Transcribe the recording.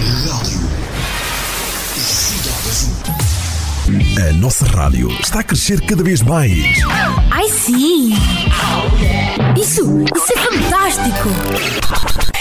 Rádio Cidade Azul. A nossa rádio está a crescer cada vez mais. Ai sim! Isso é fantástico!